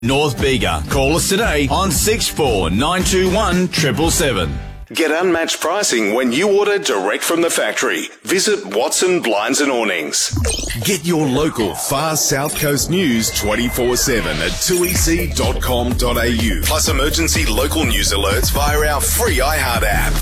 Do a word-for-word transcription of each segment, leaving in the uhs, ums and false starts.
North Bega. Call us today on six four nine two one seven seven seven. Get unmatched pricing when you order direct from the factory. Visit Watson Blinds and Awnings. Get your local Far South Coast news twenty-four seven at two e c dot com dot a u. Plus emergency local news alerts via our free iHeart app.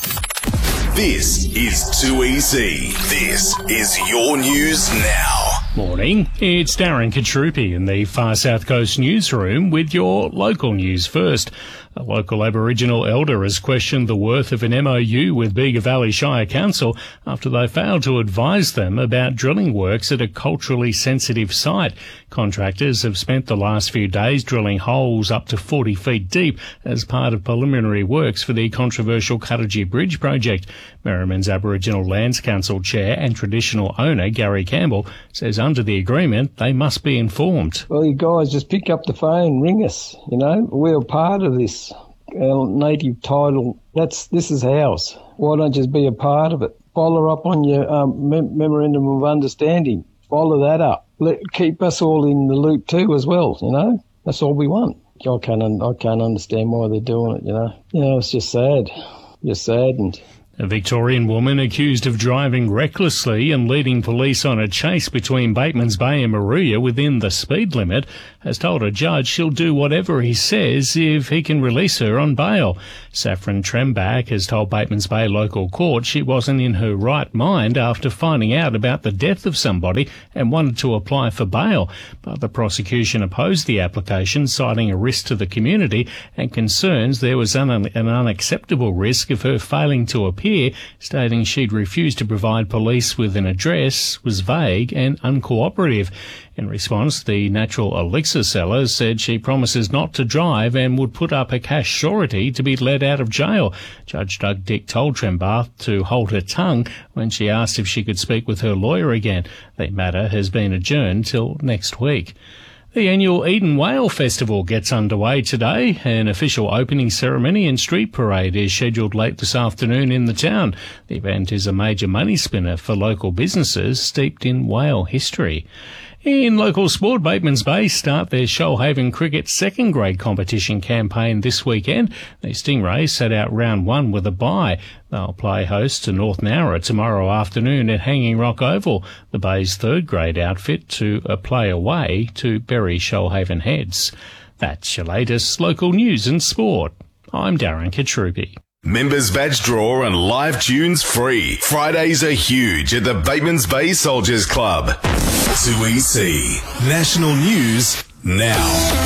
This is two E C. This is your news now. Morning, it's Darren Katrupi in the Far South Coast newsroom with your local news first. A local Aboriginal elder has questioned the worth of an M O U with Bega Valley Shire Council after they failed to advise them about drilling works at a culturally sensitive site. Contractors have spent the last few days drilling holes up to forty feet deep as part of preliminary works for the controversial Cuttagee Bridge project. Merriman's Aboriginal Lands Council Chair and traditional owner Gary Campbell says under the agreement they must be informed. Well, you guys just pick up the phone, ring us, you know, we're part of this. Our native title, that's this is ours. Why don't you just be a part of it? Follow up on your um, mem- memorandum of understanding. Follow that up. Let, keep us all in the loop too as well, you know. That's all we want. I can't, un- I can't understand why they're doing it, you know. You know, it's just sad. Just saddened. A Victorian woman accused of driving recklessly and leading police on a chase between Batemans Bay and Moruya within the speed limit has told a judge she'll do whatever he says if he can release her on bail. Saffron Trembach has told Batemans Bay local court she wasn't in her right mind after finding out about the death of somebody and wanted to apply for bail. But the prosecution opposed the application, citing a risk to the community and concerns there was an, an unacceptable risk of her failing to appear, stating she'd refused to provide police with an address, was vague and uncooperative. In response, the natural elixir seller said she promises not to drive and would put up a cash surety to be let out of jail. Judge Doug Dick told Trembath to hold her tongue when she asked if she could speak with her lawyer again. The matter has been adjourned till next week. The annual Eden Whale Festival gets underway today. An official opening ceremony and street parade is scheduled late this afternoon in the town. The event is a major money spinner for local businesses steeped in whale history. In local sport, Batemans Bay start their Shoalhaven Cricket second grade competition campaign this weekend. The Stingrays set out round one with a bye. They'll play host to North Nowra tomorrow afternoon at Hanging Rock Oval. The Bay's third grade outfit to uh, play away to Bury Shoalhaven Heads. That's your latest local news and sport. I'm Darren Katrupi. Members badge draw and live tunes free. Fridays are huge at the Batemans Bay Soldiers Club. two E C. National News now.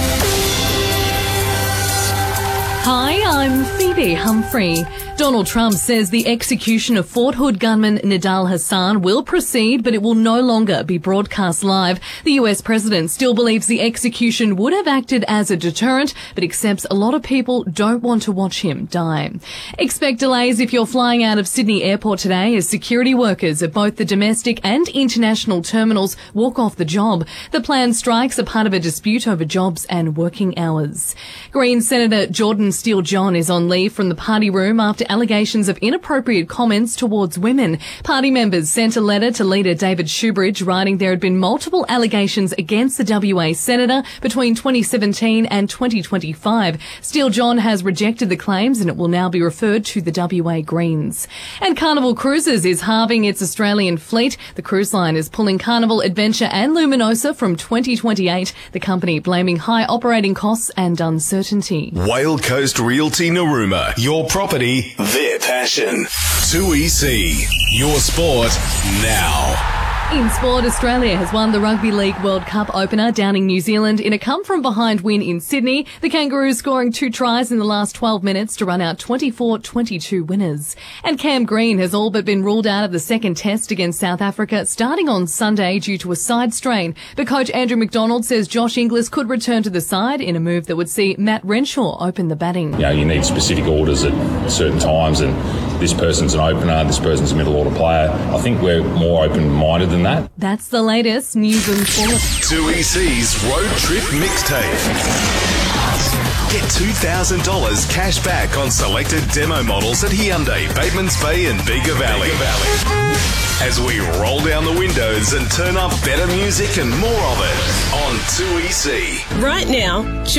Hi, I'm Phoebe Humphrey. Donald Trump says the execution of Fort Hood gunman Nidal Hassan will proceed, but it will no longer be broadcast live. The U S president still believes the execution would have acted as a deterrent, but accepts a lot of people don't want to watch him die. Expect delays if you're flying out of Sydney Airport today as security workers at both the domestic and international terminals walk off the job. The planned strikes are part of a dispute over jobs and working hours. Green Senator Jordan Steele-John is on leave from the party room after allegations of inappropriate comments towards women. Party members sent a letter to leader David Shoebridge writing there had been multiple allegations against the W A senator between twenty seventeen and twenty twenty-five. Steele-John has rejected the claims and it will now be referred to the W A Greens. And Carnival Cruises is halving its Australian fleet. The cruise line is pulling Carnival, Adventure and Luminosa from twenty twenty-eight, the company blaming high operating costs and uncertainty. Whale Coast Realty Narooma. Your property, their passion. two E C. Your sport now. In sport, Australia has won the Rugby League World Cup opener down in New Zealand in a come-from-behind win in Sydney. The Kangaroos scoring two tries in the last twelve minutes to run out twenty-four twenty-two winners. And Cam Green has all but been ruled out of the second test against South Africa starting on Sunday due to a side strain. But coach Andrew McDonald says Josh Inglis could return to the side in a move that would see Matt Renshaw open the batting. You know, you need specific orders at certain times, and this person's an opener, this person's a middle order player. I think we're more open-minded than that. That's the latest news and sport. two E C's Road Trip Mixtape. Get two thousand dollars cash back on selected demo models at Hyundai, Batemans Bay and Bega Valley. Bega Valley. as we roll down the windows and turn up better music and more of it on two E C. Right now,